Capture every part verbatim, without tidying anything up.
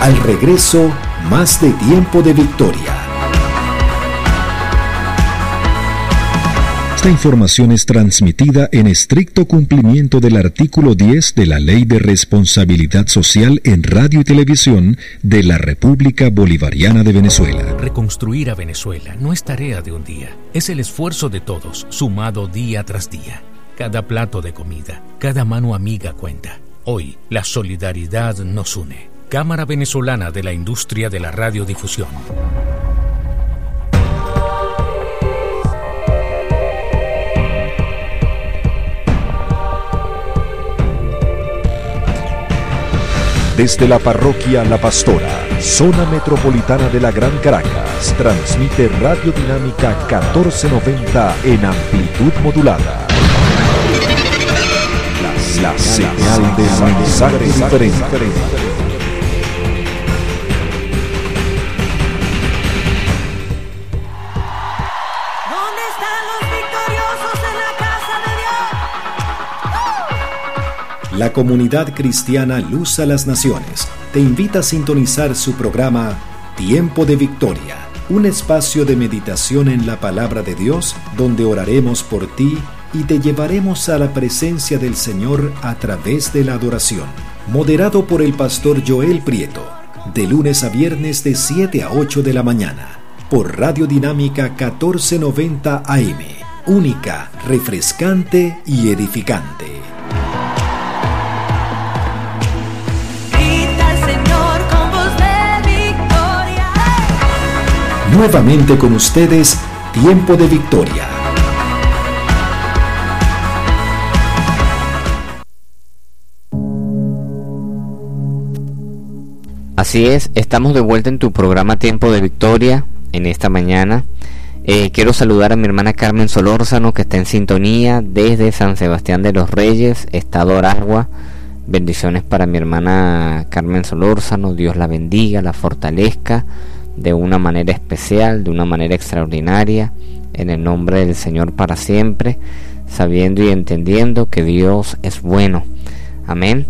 Al regreso, más de Tiempo de Victoria. Esta información es transmitida en estricto cumplimiento del artículo diez de la Ley de Responsabilidad Social en Radio y Televisión de la República Bolivariana de Venezuela. Reconstruir a Venezuela no es tarea de un día, es el esfuerzo de todos, sumado día tras día. Cada plato de comida, cada mano amiga cuenta. Hoy, la solidaridad nos une. Cámara Venezolana de la Industria de la Radiodifusión. Desde la parroquia La Pastora, zona metropolitana de la Gran Caracas, transmite Radio Dinámica catorce noventa en amplitud modulada. La, la señal del mensaje diferente. La comunidad cristiana Luz a las Naciones te invita a sintonizar su programa Tiempo de Victoria, un espacio de meditación en la palabra de Dios donde oraremos por ti y te llevaremos a la presencia del Señor a través de la adoración. Moderado por el pastor Joel Prieto, de lunes a viernes de siete a ocho de la mañana, por Radio Dinámica catorce noventa A M, única, refrescante y edificante. Nuevamente con ustedes, Tiempo de Victoria. Así es, estamos de vuelta en tu programa Tiempo de Victoria en esta mañana. Eh, quiero saludar a mi hermana Carmen Solórzano, que está en sintonía desde San Sebastián de los Reyes, Estado Aragua. Bendiciones para mi hermana Carmen Solórzano. Dios la bendiga, la fortalezca de una manera especial, de una manera extraordinaria, en el nombre del Señor para siempre, sabiendo y entendiendo que Dios es bueno. Amén.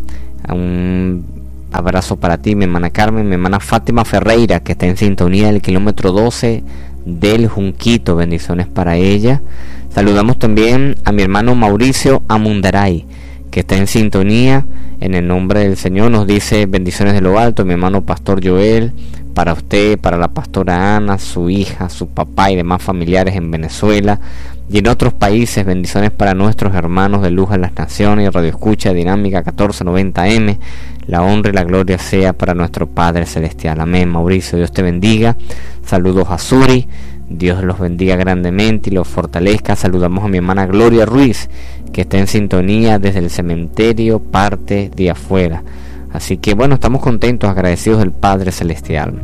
Un abrazo para ti, mi hermana Carmen. Mi hermana Fátima Ferreira, que está en sintonía del kilómetro doce del Junquito. Bendiciones para ella. Saludamos también a mi hermano Mauricio Amundaray, que está en sintonía en el nombre del Señor. Nos dice bendiciones de lo alto, mi hermano Pastor Joel, para usted, para la pastora Ana, su hija, su papá y demás familiares en Venezuela y en otros países. Bendiciones para nuestros hermanos de Luz a las Naciones y Radio Escucha Dinámica catorce noventa M. La honra y la gloria sea para nuestro Padre Celestial. Amén. Mauricio, Dios te bendiga. Saludos a Suri. Dios los bendiga grandemente y los fortalezca. Saludamos a mi hermana Gloria Ruiz, que está en sintonía desde el cementerio, parte de afuera. Así que bueno, estamos contentos, agradecidos del Padre Celestial.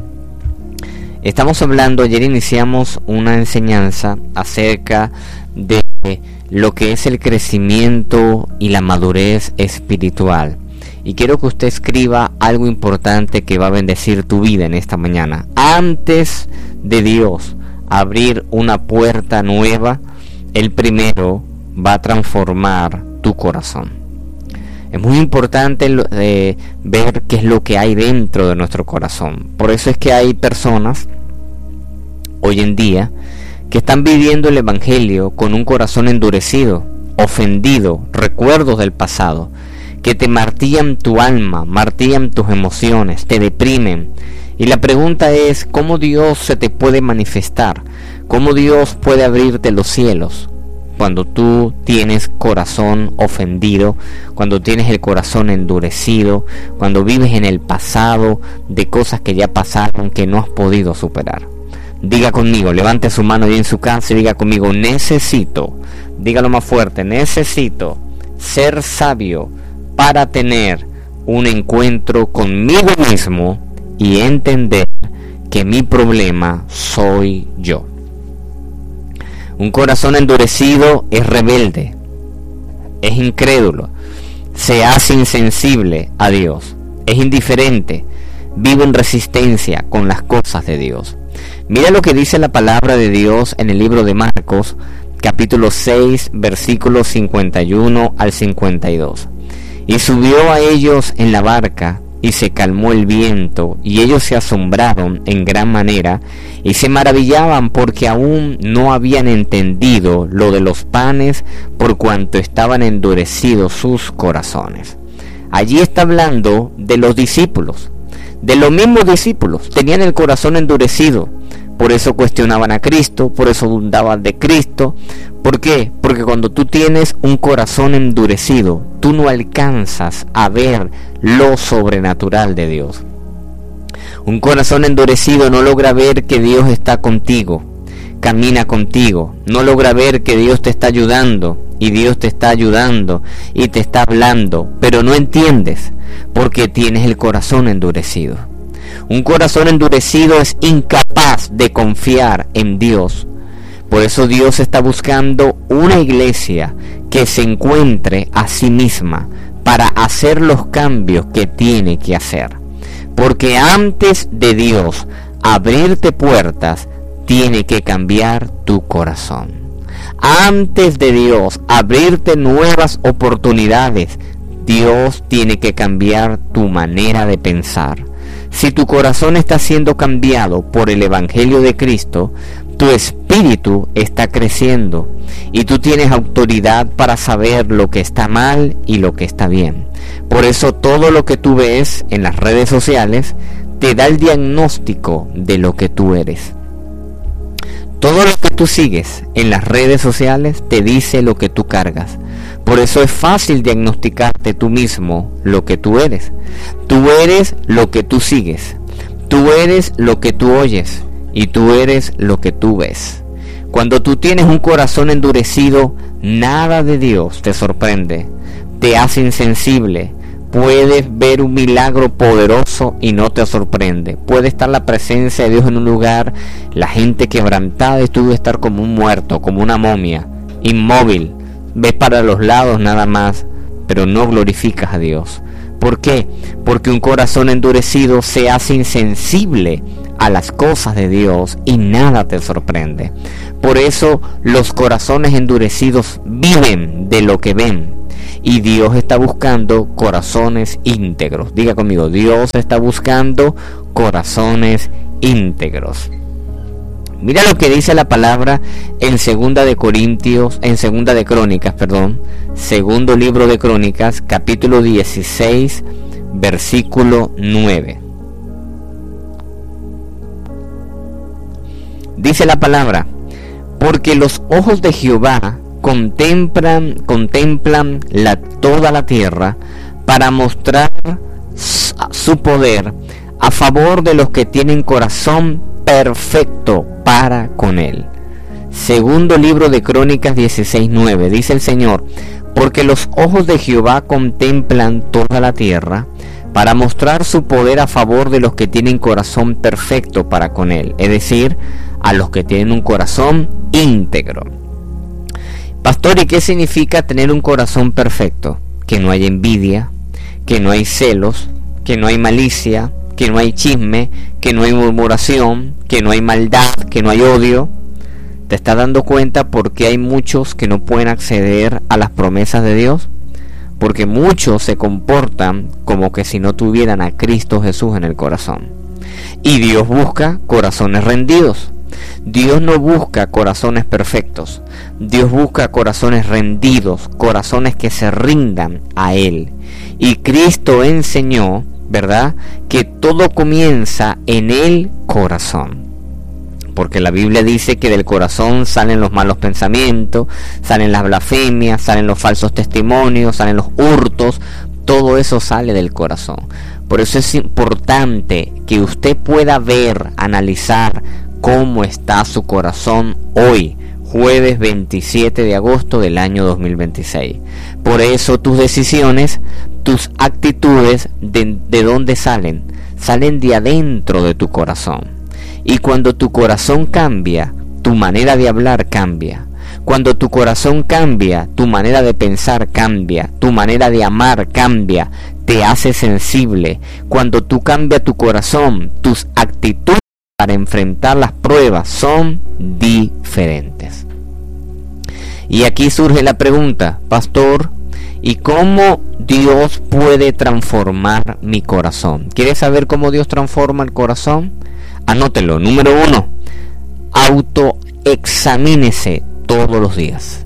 Estamos hablando, ayer iniciamos una enseñanza acerca de lo que es el crecimiento y la madurez espiritual. Y quiero que usted escriba algo importante que va a bendecir tu vida en esta mañana. Antes de Dios abrir una puerta nueva, Él primero va a transformar tu corazón. Es muy importante eh, ver qué es lo que hay dentro de nuestro corazón. Por eso es que hay personas hoy en día que están viviendo el Evangelio con un corazón endurecido, ofendido, recuerdos del pasado, que te martillan tu alma, martillan tus emociones, te deprimen. Y la pregunta es, ¿cómo Dios se te puede manifestar? ¿Cómo Dios puede abrirte los cielos? Cuando tú tienes corazón ofendido, cuando tienes el corazón endurecido, cuando vives en el pasado de cosas que ya pasaron que no has podido superar. Diga conmigo, levante su mano ahí en su casa y diga conmigo, necesito, dígalo más fuerte, necesito ser sabio para tener un encuentro conmigo mismo y entender que mi problema soy yo. Un corazón endurecido es rebelde, es incrédulo, se hace insensible a Dios, es indiferente, vive en resistencia con las cosas de Dios. Mira lo que dice la palabra de Dios en el libro de Marcos, capítulo seis, versículos cincuenta y uno al cincuenta y dos. Y subió a ellos en la barca, y se calmó el viento, y ellos se asombraron en gran manera, y se maravillaban porque aún no habían entendido lo de los panes, por cuanto estaban endurecidos sus corazones. Allí está hablando de los discípulos, de los mismos discípulos, tenían el corazón endurecido, por eso cuestionaban a Cristo, por eso dudaban de Cristo. ¿Por qué? Porque cuando tú tienes un corazón endurecido, tú no alcanzas a ver lo sobrenatural de Dios. Un corazón endurecido no logra ver que Dios está contigo, camina contigo, no logra ver que Dios te está ayudando, y Dios te está ayudando y te está hablando, pero no entiendes porque tienes el corazón endurecido. Un corazón endurecido es incapaz de confiar en Dios. Por eso Dios está buscando una iglesia que se encuentre a sí misma para hacer los cambios que tiene que hacer. Porque antes de Dios abrirte puertas, tiene que cambiar tu corazón. Antes de Dios abrirte nuevas oportunidades, Dios tiene que cambiar tu manera de pensar. Si tu corazón está siendo cambiado por el Evangelio de Cristo, tu espíritu está creciendo y tú tienes autoridad para saber lo que está mal y lo que está bien. Por eso todo lo que tú ves en las redes sociales te da el diagnóstico de lo que tú eres. Todo lo que tú sigues en las redes sociales te dice lo que tú cargas. Por eso es fácil diagnosticarte tú mismo lo que tú eres. Tú eres lo que tú sigues. Tú eres lo que tú oyes. Y tú eres lo que tú ves. Cuando tú tienes un corazón endurecido, nada de Dios te sorprende. Te hace insensible. Puedes ver un milagro poderoso y no te sorprende. Puede estar la presencia de Dios en un lugar, la gente quebrantada, y tú debes estar como un muerto, como una momia, inmóvil. Ves para los lados nada más, pero no glorificas a Dios. ¿Por qué? Porque un corazón endurecido se hace insensible a las cosas de Dios y nada te sorprende. Por eso los corazones endurecidos viven de lo que ven. Y Dios está buscando corazones íntegros. Diga conmigo, Dios está buscando corazones íntegros. Mira lo que dice la palabra en segunda de Corintios, en segunda de Crónicas, perdón, segundo libro de Crónicas, capítulo dieciséis, versículo nueve. Dice la palabra: porque los ojos de Jehová contemplan, contemplan la, toda la tierra para mostrar su poder a favor de los que tienen corazón perfecto para con él. Segundo libro de Crónicas dieciséis nueve, dice el Señor: porque los ojos de Jehová contemplan toda la tierra para mostrar su poder a favor de los que tienen corazón perfecto para con él, es decir, a los que tienen un corazón íntegro. Pastor, ¿y qué significa tener un corazón perfecto? Que no hay envidia, que no hay celos, que no hay malicia, que no hay chisme, que no hay murmuración, que no hay maldad, que no hay odio. ¿Te estás dando cuenta por qué hay muchos que no pueden acceder a las promesas de Dios? Porque muchos se comportan como que si no tuvieran a Cristo Jesús en el corazón. Y Dios busca corazones rendidos. Dios no busca corazones perfectos. Dios busca corazones rendidos, corazones que se rindan a Él. Y Cristo enseñó, ¿verdad?, que todo comienza en el corazón. Porque la Biblia dice que del corazón salen los malos pensamientos, salen las blasfemias, salen los falsos testimonios, salen los hurtos. Todo eso sale del corazón. Por eso es importante que usted pueda ver, analizar cómo está su corazón hoy, jueves veintisiete de agosto del año dos mil veintiséis. Por eso tus decisiones, tus actitudes, ¿de, de dónde salen? Salen de adentro de tu corazón. Y cuando tu corazón cambia, tu manera de hablar cambia. Cuando tu corazón cambia, tu manera de pensar cambia, tu manera de amar cambia, te hace sensible. Cuando tú cambias tu corazón, tus actitudes para enfrentar las pruebas son diferentes. Y aquí surge la pregunta: pastor, ¿y cómo Dios puede transformar mi corazón. ¿Quieres saber cómo Dios transforma el corazón? Anótelo. Número uno, autoexamínese todos los días.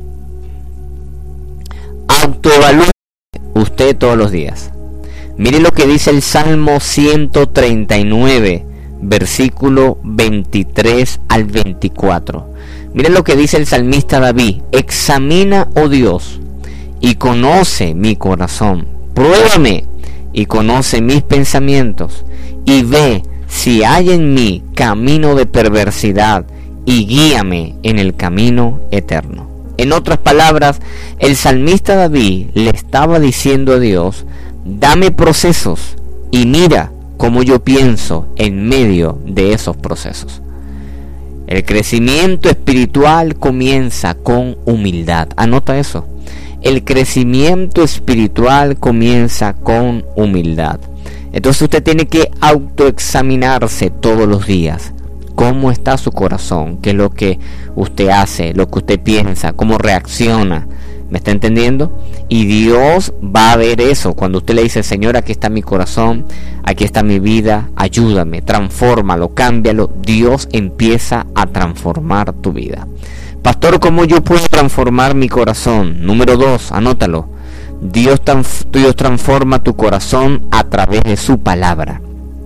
Autoevalúe usted todos los días. Mire lo que dice el Salmo ciento treinta y nueve, versículo veintitrés al veinticuatro. Mire lo que dice el salmista David: examina, oh Dios, y conoce mi corazón. Pruébame y conoce mis pensamientos, y ve si hay en mí camino de perversidad, y guíame en el camino eterno. En otras palabras, el salmista David le estaba diciendo a Dios: dame procesos y mira cómo yo pienso en medio de esos procesos. El crecimiento espiritual comienza con humildad. Anota eso. El crecimiento espiritual comienza con humildad. Entonces usted tiene que autoexaminarse todos los días. ¿Cómo está su corazón? ¿Qué es lo que usted hace? ¿Lo que usted piensa? ¿Cómo reacciona? ¿Me está entendiendo? Y Dios va a ver eso. Cuando usted le dice: Señor, aquí está mi corazón, aquí está mi vida, ayúdame, transfórmalo, cámbialo. Dios empieza a transformar tu vida. Pastor, ¿cómo yo puedo transformar mi corazón? Número dos, anótalo. Dios, Dios transforma tu corazón a través de su palabra.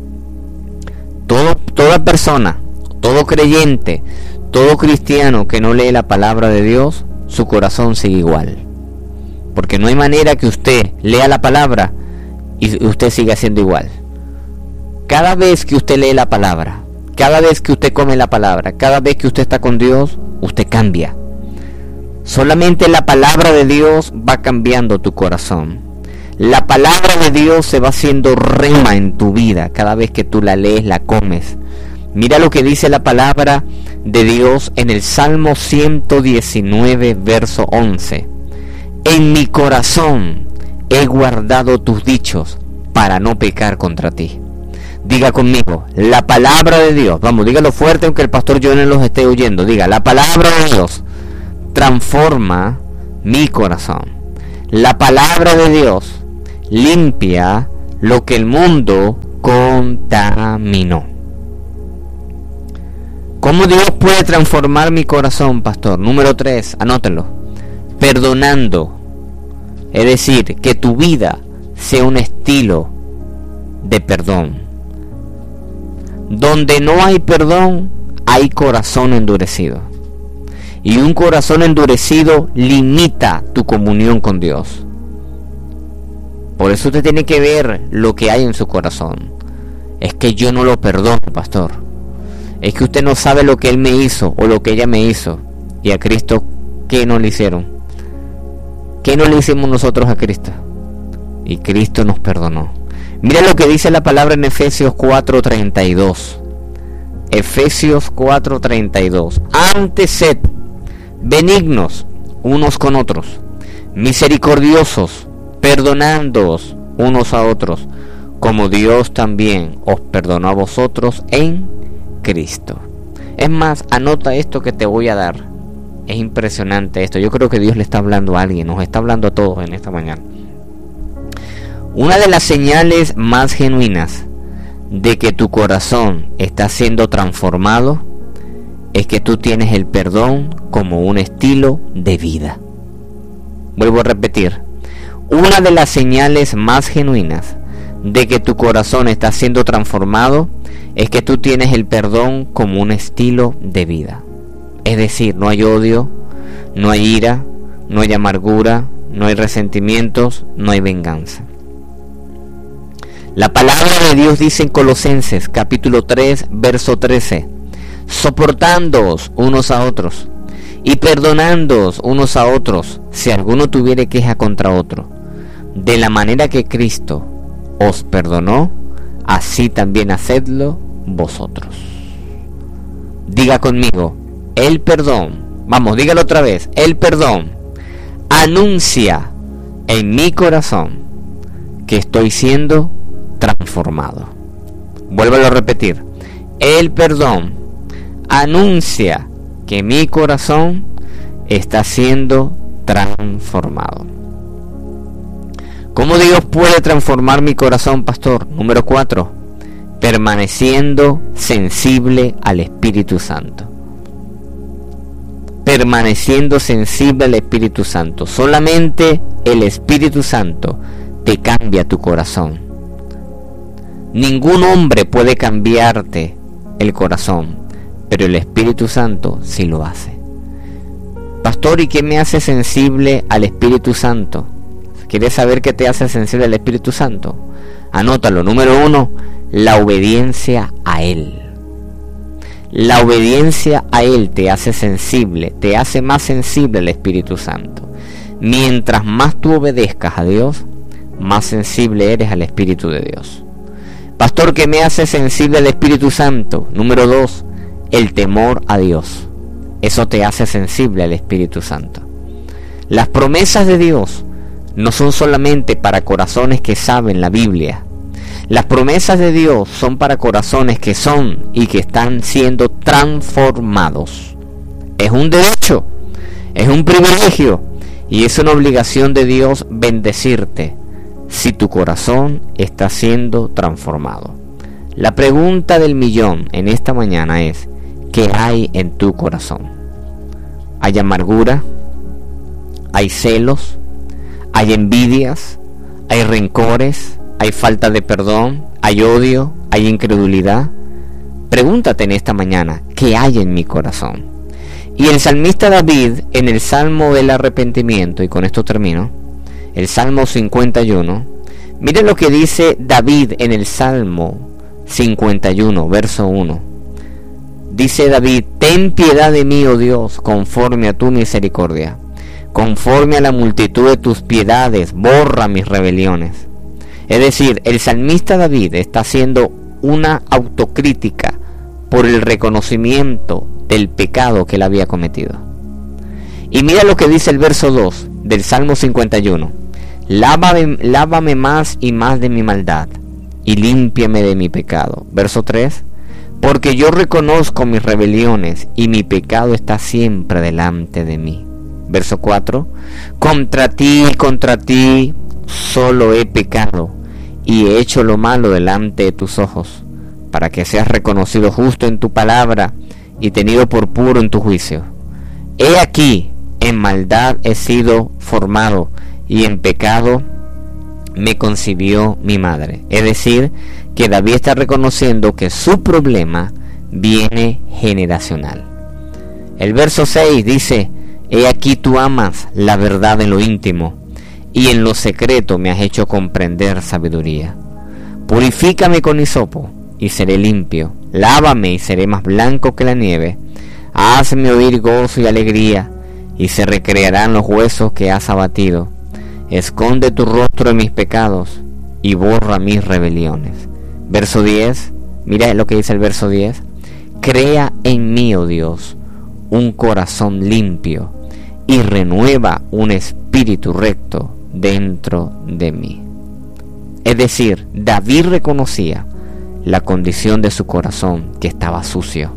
Todo, toda persona, todo creyente, todo cristiano que no lee la palabra de Dios, su corazón sigue igual. Porque no hay manera que usted lea la palabra y usted siga siendo igual. Cada vez que usted lee la palabra, cada vez que usted come la palabra, cada vez que usted está con Dios, usted cambia. Solamente la palabra de Dios va cambiando tu corazón. La palabra de Dios se va haciendo rema en tu vida cada vez que tú la lees, la comes. Mira lo que dice la palabra de Dios en el Salmo ciento diecinueve, verso once. En mi corazón he guardado tus dichos para no pecar contra ti. Diga conmigo, la palabra de Dios. Vamos, dígalo fuerte aunque el pastor Johnny los esté oyendo. Diga, la palabra de Dios transforma mi corazón. La palabra de Dios limpia lo que el mundo contaminó. ¿Cómo Dios puede transformar mi corazón, pastor? Número tres, anótelo. Perdonando. Es decir, que tu vida sea un estilo de perdón. Donde no hay perdón, hay corazón endurecido. Y un corazón endurecido limita tu comunión con Dios. Por eso usted tiene que ver lo que hay en su corazón. Es que yo no lo perdono, pastor. Es que usted no sabe lo que él me hizo o lo que ella me hizo. Y a Cristo, ¿qué no le hicieron? ¿Qué no le hicimos nosotros a Cristo? Y Cristo nos perdonó. Mira lo que dice la palabra en Efesios cuatro treinta y dos. Efesios cuatro treinta y dos. Antes sed benignos unos con otros, misericordiosos, perdonándoos unos a otros, como Dios también os perdonó a vosotros en Cristo. Es más, anota esto que te voy a dar. Es impresionante esto. Yo creo que Dios le está hablando a alguien, nos está hablando a todos en esta mañana. Una de las señales más genuinas de que tu corazón está siendo transformado es que tú tienes el perdón como un estilo de vida. Vuelvo a repetir. Una de las señales más genuinas de que tu corazón está siendo transformado es que tú tienes el perdón como un estilo de vida. Es decir, no hay odio, no hay ira, no hay amargura, no hay resentimientos, no hay venganza. La palabra de Dios dice en Colosenses capítulo tres, verso trece: soportándoos unos a otros y perdonándoos unos a otros si alguno tuviere queja contra otro, de la manera que Cristo os perdonó, así también hacedlo vosotros. Diga conmigo, el perdón, vamos, dígalo otra vez, el perdón anuncia en mi corazón que estoy siendo transformado. Vuélvalo a repetir, el perdón anuncia que mi corazón está siendo transformado. ¿Cómo Dios puede transformar mi corazón, pastor? Número cuatro, permaneciendo sensible al Espíritu Santo. Permaneciendo sensible al Espíritu Santo. Solamente el Espíritu Santo te cambia tu corazón. Ningún hombre puede cambiarte el corazón, pero el Espíritu Santo sí lo hace. Pastor, ¿y qué me hace sensible al Espíritu Santo? ¿Quieres saber qué te hace sensible al Espíritu Santo? Anótalo. Número uno, la obediencia a Él. La obediencia a Él te hace sensible, te hace más sensible al Espíritu Santo. Mientras más tú obedezcas a Dios, más sensible eres al Espíritu de Dios. Pastor, ¿qué me hace sensible al Espíritu Santo? Número dos, el temor a Dios. Eso te hace sensible al Espíritu Santo. Las promesas de Dios no son solamente para corazones que saben la Biblia. Las promesas de Dios son para corazones que son y que están siendo transformados. Es un derecho, es un privilegio y es una obligación de Dios bendecirte si tu corazón está siendo transformado. La pregunta del millón en esta mañana es: ¿qué hay en tu corazón? ¿Hay amargura? ¿Hay celos? ¿Hay envidias? ¿Hay rencores? ¿Hay falta de perdón? ¿Hay odio? ¿Hay incredulidad? Pregúntate en esta mañana, ¿qué hay en mi corazón? Y el salmista David, en el Salmo del Arrepentimiento, y con esto termino, el Salmo cincuenta y uno, mire lo que dice David en el Salmo cincuenta y uno, verso uno. Dice David: ten piedad de mí, oh Dios, conforme a tu misericordia. Conforme a la multitud de tus piedades, borra mis rebeliones. Es decir, el salmista David está haciendo una autocrítica por el reconocimiento del pecado que él había cometido. Y mira lo que dice el verso dos del Salmo cincuenta y uno. Lávame, lávame más y más de mi maldad, y límpiame de mi pecado. Verso tres. Porque yo reconozco mis rebeliones, y mi pecado está siempre delante de mí. Verso cuatro. Contra ti, contra ti, solo he pecado, y he hecho lo malo delante de tus ojos, para que seas reconocido justo en tu palabra, y tenido por puro en tu juicio. He aquí, en maldad he sido formado, y en pecado me concibió mi madre. Es decir, que David está reconociendo que su problema viene generacional. El verso seis dice: he aquí tú amas la verdad en lo íntimo, y en lo secreto me has hecho comprender sabiduría. Purifícame con hisopo, y seré limpio. Lávame, y seré más blanco que la nieve. Hazme oír gozo y alegría, y se recrearán los huesos que has abatido. Esconde tu rostro en mis pecados, y borra mis rebeliones. Verso diez, mira lo que dice el verso diez. Crea en mí, oh Dios, un corazón limpio, y renueva un espíritu recto dentro de mí. Es decir, David reconocía la condición de su corazón, que estaba sucio.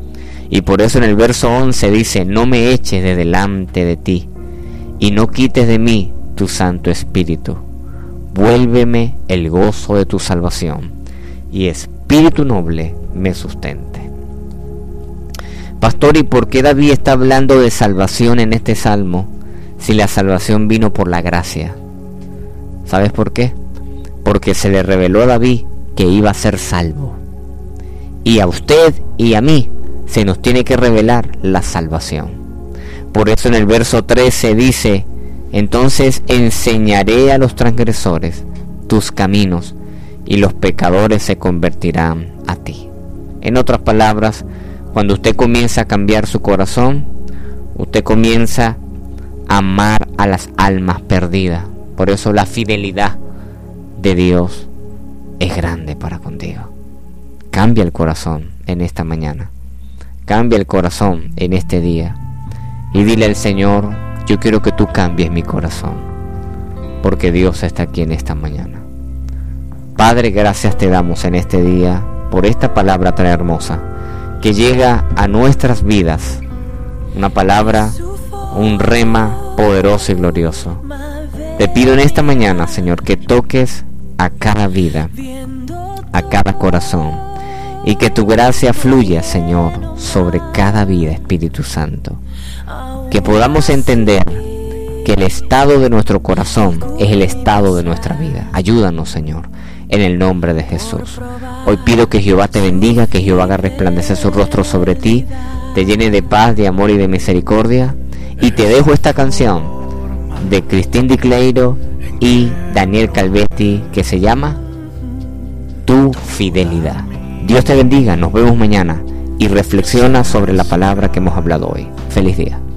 Y por eso en el verso once dice: no me eches de delante de ti, y no quites de mí tu Santo Espíritu. Vuélveme el gozo de tu salvación, y espíritu noble me sustente. Pastor, ¿y por qué David está hablando de salvación en este salmo, si la salvación vino por la gracia? ¿Sabes por qué? Porque se le reveló a David que iba a ser salvo. Y a usted y a mí se nos tiene que revelar la salvación. Por eso en el verso trece dice: entonces enseñaré a los transgresores tus caminos, y los pecadores se convertirán a ti. En otras palabras, cuando usted comienza a cambiar su corazón, usted comienza a amar a las almas perdidas. Por eso la fidelidad de Dios es grande para contigo. Cambia el corazón en esta mañana. Cambia el corazón en este día. Y dile al Señor: yo quiero que tú cambies mi corazón, porque Dios está aquí en esta mañana. Padre, gracias te damos en este día por esta palabra tan hermosa que llega a nuestras vidas. Una palabra, un rema poderoso y glorioso. Te pido en esta mañana, Señor, que toques a cada vida, a cada corazón, y que tu gracia fluya, Señor, sobre cada vida, Espíritu Santo. Que podamos entender que el estado de nuestro corazón es el estado de nuestra vida. Ayúdanos, Señor, en el nombre de Jesús. Hoy pido que Jehová te bendiga, que Jehová haga resplandecer su rostro sobre ti, te llene de paz, de amor y de misericordia. Y te dejo esta canción de Cristín Di Cleiro y Daniel Calvetti, que se llama Tu Fidelidad. Dios te bendiga, nos vemos mañana y reflexiona sobre la palabra que hemos hablado hoy. Feliz día.